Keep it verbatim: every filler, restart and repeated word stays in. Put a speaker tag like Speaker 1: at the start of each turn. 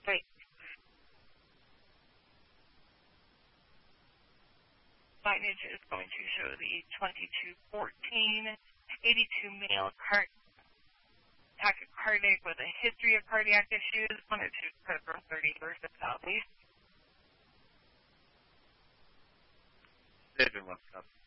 Speaker 1: Wait. Signage is going to show the twenty-two fourteen, eighty-two male cart tachycardic with a history of cardiac issues, one or two for thirty years at least.
Speaker 2: David, what's up?